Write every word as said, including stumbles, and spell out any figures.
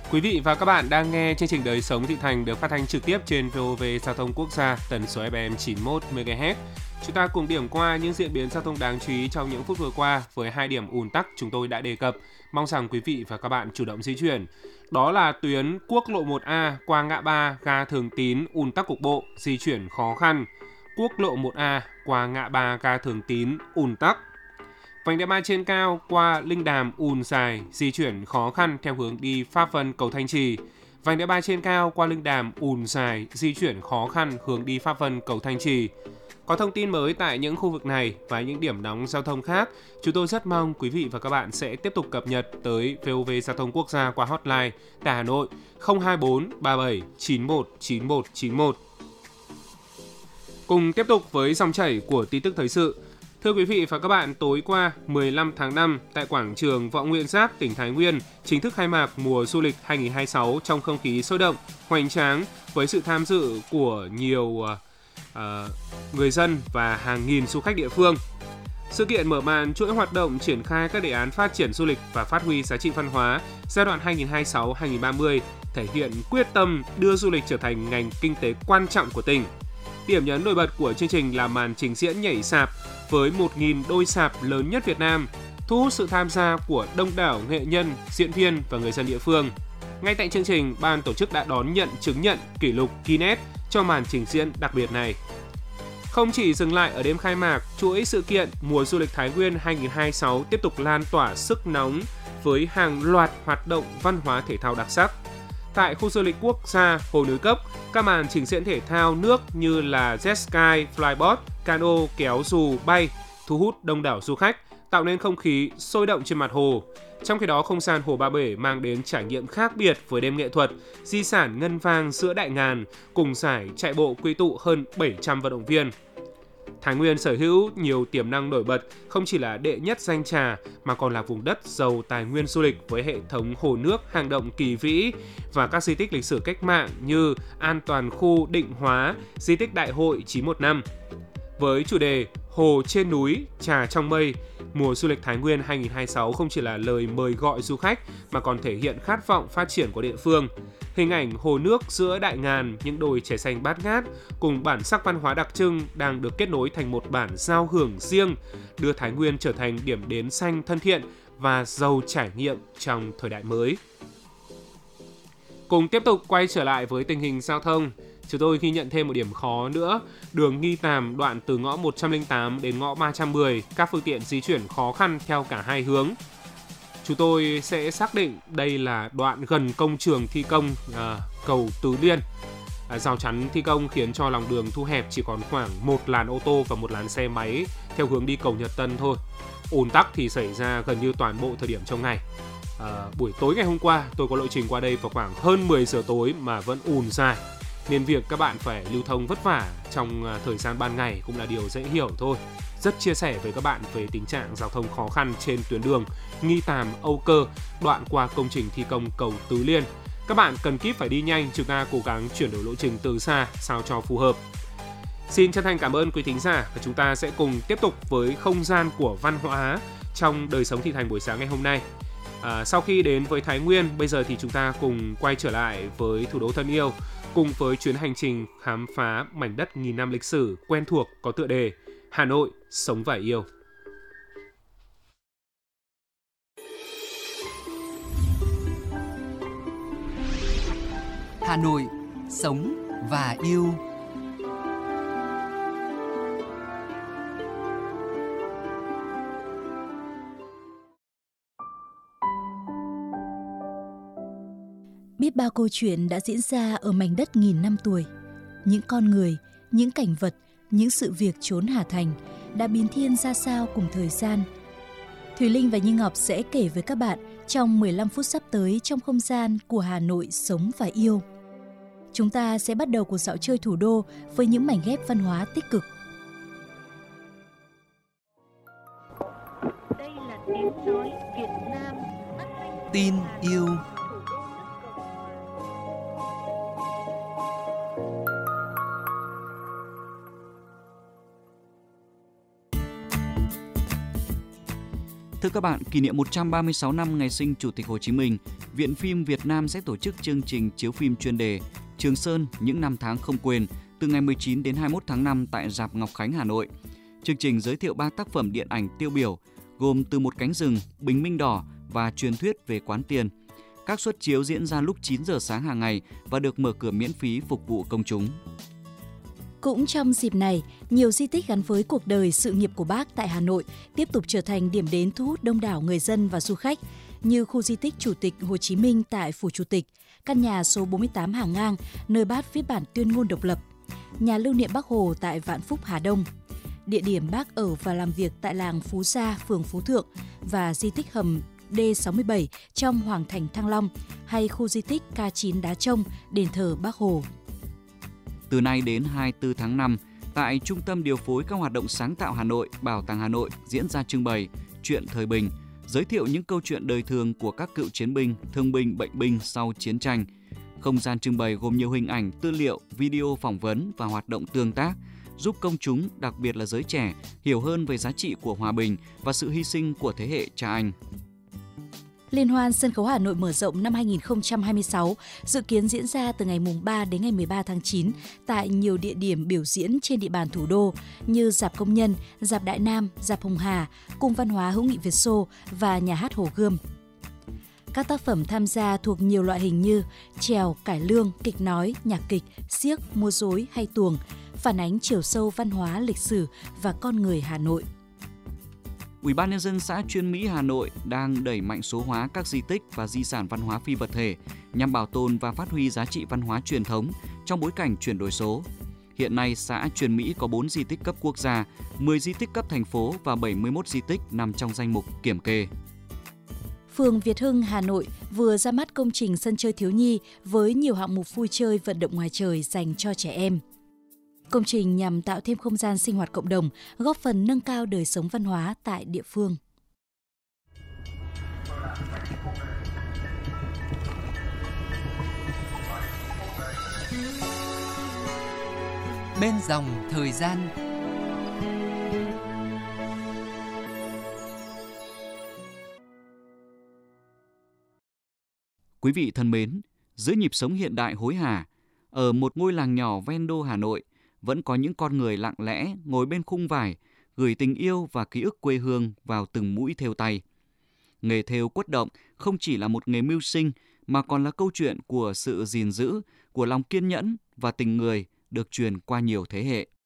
Quý vị và các bạn đang nghe chương trình Đời sống Thị Thành được phát thanh trực tiếp trên vê o vê Giao thông Quốc gia, tần số ép em chín mươi mốt mê ga héc. Chúng ta cùng điểm qua những diễn biến giao thông đáng chú ý trong những phút vừa qua với hai điểm ùn tắc chúng tôi đã đề cập. Mong rằng quý vị và các bạn chủ động di chuyển. Đó là tuyến quốc lộ một A qua ngã ba ga Thường Tín ùn tắc cục bộ, di chuyển khó khăn. Quốc lộ một A qua ngã ba ga Thường Tín ùn tắc. Vành đai ba trên cao qua Linh Đàm ùn dài, di chuyển khó khăn theo hướng đi Pháp Vân cầu Thanh Trì. Vành đai ba trên cao qua Linh Đàm ùn dài, di chuyển khó khăn hướng đi Pháp Vân cầu Thanh Trì. Có thông tin mới tại những khu vực này và những điểm nóng giao thông khác, chúng tôi rất mong quý vị và các bạn sẽ tiếp tục cập nhật tới vê o vê Giao thông Quốc gia qua hotline tại Hà Nội không hai bốn ba bảy chín một chín một chín một. Cùng tiếp tục với dòng chảy của tin tức thời sự. Thưa quý vị và các bạn, tối qua mười lăm tháng năm tại quảng trường Võ Nguyên Giáp, tỉnh Thái Nguyên chính thức khai mạc mùa du lịch hai không hai sáu trong không khí sôi động, hoành tráng với sự tham dự của nhiều uh, người dân và hàng nghìn du khách địa phương. Sự kiện mở màn chuỗi hoạt động triển khai các đề án phát triển du lịch và phát huy giá trị văn hóa giai đoạn hai không hai sáu đến hai không ba mươi, thể hiện quyết tâm đưa du lịch trở thành ngành kinh tế quan trọng của tỉnh. Điểm nhấn nổi bật của chương trình là màn trình diễn nhảy sạp với một nghìn đôi sạp lớn nhất Việt Nam, thu hút sự tham gia của đông đảo nghệ nhân, diễn viên và người dân địa phương. Ngay tại chương trình, ban tổ chức đã đón nhận chứng nhận kỷ lục Guinness cho màn trình diễn đặc biệt này. Không chỉ dừng lại ở đêm khai mạc, chuỗi sự kiện mùa du lịch Thái Nguyên hai không hai sáu tiếp tục lan tỏa sức nóng với hàng loạt hoạt động văn hóa thể thao đặc sắc. Tại khu du lịch quốc gia Hồ Núi Cốc, các màn trình diễn thể thao nước như là jet ski, flyboard, cano, kéo dù, bay thu hút đông đảo du khách, tạo nên không khí sôi động trên mặt hồ. Trong khi đó, không gian Hồ Ba Bể mang đến trải nghiệm khác biệt với đêm nghệ thuật, di sản ngân vang giữa đại ngàn cùng giải chạy bộ quy tụ hơn bảy trăm vận động viên. Thái Nguyên sở hữu nhiều tiềm năng nổi bật, không chỉ là đệ nhất danh trà mà còn là vùng đất giàu tài nguyên du lịch với hệ thống hồ nước, hang động kỳ vĩ và các di tích lịch sử cách mạng như An Toàn khu Định Hóa, di tích Đại hội chín một năm. Với chủ đề Hồ trên núi, trà trong mây, mùa du lịch Thái Nguyên hai không hai sáu không chỉ là lời mời gọi du khách mà còn thể hiện khát vọng phát triển của địa phương. Hình ảnh hồ nước giữa đại ngàn, những đồi chè xanh bát ngát cùng bản sắc văn hóa đặc trưng đang được kết nối thành một bản giao hưởng riêng, đưa Thái Nguyên trở thành điểm đến xanh thân thiện và giàu trải nghiệm trong thời đại mới. Cùng tiếp tục quay trở lại với tình hình giao thông, chúng tôi ghi nhận thêm một điểm khó nữa. Đường Nghi Tàm đoạn từ ngõ một trăm lẻ tám đến ngõ ba trăm mười, các phương tiện di chuyển khó khăn theo cả hai hướng. Chúng tôi sẽ xác định đây là đoạn gần công trường thi công à, cầu Tứ Liên. À, rào chắn thi công khiến cho lòng đường thu hẹp chỉ còn khoảng một làn ô tô và một làn xe máy theo hướng đi cầu Nhật Tân thôi. Ùn tắc thì xảy ra gần như toàn bộ thời điểm trong ngày. À, buổi tối ngày hôm qua tôi có lộ trình qua đây vào khoảng hơn mười giờ tối mà vẫn ùn dài. Nên việc các bạn phải lưu thông vất vả trong thời gian ban ngày cũng là điều dễ hiểu thôi. Rất chia sẻ với các bạn về tình trạng giao thông khó khăn trên tuyến đường Nghi Tàm - Âu Cơ, đoạn qua công trình thi công cầu Tứ Liên. Các bạn cần kíp phải đi nhanh, chúng ta cố gắng chuyển đổi lộ trình từ xa sao cho phù hợp. Xin chân thành cảm ơn quý thính giả và chúng ta sẽ cùng tiếp tục với không gian của văn hóa trong đời sống thị thành buổi sáng ngày hôm nay. À, sau khi đến với Thái Nguyên, bây giờ thì chúng ta cùng quay trở lại với thủ đô thân yêu, cùng với chuyến hành trình khám phá mảnh đất nghìn năm lịch sử quen thuộc có tựa đề Hà Nội, sống và yêu. Hà Nội, sống và yêu. Biết bao câu chuyện đã diễn ra ở mảnh đất nghìn năm tuổi. Những con người, những cảnh vật, những sự việc chốn Hà Thành đã biến thiên ra sao cùng thời gian. Thùy Linh và Như Ngọc sẽ kể với các bạn trong mười lăm phút sắp tới trong không gian của Hà Nội sống và yêu. Chúng ta sẽ bắt đầu cuộc dạo chơi thủ đô với những mảnh ghép văn hóa tích cực. Đây là tiếng nói Việt Nam. Tin yêu. Thưa thưa các bạn, kỷ niệm một trăm ba mươi sáu năm ngày sinh Chủ tịch Hồ Chí Minh, Viện Phim Việt Nam sẽ tổ chức chương trình chiếu phim chuyên đề Trường Sơn những năm tháng không quên từ ngày mười chín đến hai mươi mốt tháng năm tại rạp Ngọc Khánh, Hà Nội. Chương trình giới thiệu ba tác phẩm điện ảnh tiêu biểu gồm Từ một cánh rừng, Bình minh đỏ và Truyền thuyết về Quán Tiền. Các suất chiếu diễn ra lúc chín giờ sáng hàng ngày và được mở cửa miễn phí phục vụ công chúng. Cũng trong dịp này, nhiều di tích gắn với cuộc đời sự nghiệp của Bác tại Hà Nội tiếp tục trở thành điểm đến thu hút đông đảo người dân và du khách, như khu di tích Chủ tịch Hồ Chí Minh tại Phủ Chủ tịch, căn nhà số bốn mươi tám Hàng Ngang, nơi Bác viết bản tuyên ngôn độc lập, nhà lưu niệm Bác Hồ tại Vạn Phúc, Hà Đông, địa điểm Bác ở và làm việc tại làng Phú Gia, phường Phú Thượng và di tích hầm D sáu mươi bảy trong Hoàng thành Thăng Long, hay khu di tích K chín Đá Trông, đền thờ Bác Hồ. Từ nay đến hai mươi tư tháng năm, tại Trung tâm Điều phối các hoạt động sáng tạo Hà Nội, Bảo tàng Hà Nội diễn ra trưng bày Chuyện thời bình, giới thiệu những câu chuyện đời thường của các cựu chiến binh, thương binh, bệnh binh sau chiến tranh. Không gian trưng bày gồm nhiều hình ảnh, tư liệu, video phỏng vấn và hoạt động tương tác, giúp công chúng, đặc biệt là giới trẻ, hiểu hơn về giá trị của hòa bình và sự hy sinh của thế hệ cha anh. Liên hoan sân khấu Hà Nội mở rộng năm hai không hai sáu dự kiến diễn ra từ ngày ba đến ngày mười ba tháng chín tại nhiều địa điểm biểu diễn trên địa bàn thủ đô như Rạp Công nhân, Rạp Đại Nam, Rạp Hồng Hà, Cung Văn hóa Hữu nghị Việt Xô và Nhà hát Hồ Gươm. Các tác phẩm tham gia thuộc nhiều loại hình như chèo, cải lương, kịch nói, nhạc kịch, xiếc, múa rối hay tuồng, phản ánh chiều sâu văn hóa, lịch sử và con người Hà Nội. Ủy ban Nhân dân xã Chuyên Mỹ, Hà Nội đang đẩy mạnh số hóa các di tích và di sản văn hóa phi vật thể nhằm bảo tồn và phát huy giá trị văn hóa truyền thống trong bối cảnh chuyển đổi số. Hiện nay, xã Chuyên Mỹ có bốn di tích cấp quốc gia, mười di tích cấp thành phố và bảy mươi mốt di tích nằm trong danh mục kiểm kê. Phường Việt Hưng, Hà Nội vừa ra mắt công trình sân chơi thiếu nhi với nhiều hạng mục vui chơi vận động ngoài trời dành cho trẻ em. Công trình nhằm tạo thêm không gian sinh hoạt cộng đồng, góp phần nâng cao đời sống văn hóa tại địa phương. Bên dòng thời gian. Quý vị thân mến, giữa nhịp sống hiện đại hối hả, ở một ngôi làng nhỏ ven đô Hà Nội, vẫn có những con người lặng lẽ ngồi bên khung vải, gửi tình yêu và ký ức quê hương vào từng mũi thêu tay. Nghề thêu quất động không chỉ là một nghề mưu sinh mà còn là câu chuyện của sự gìn giữ, của lòng kiên nhẫn và tình người được truyền qua nhiều thế hệ.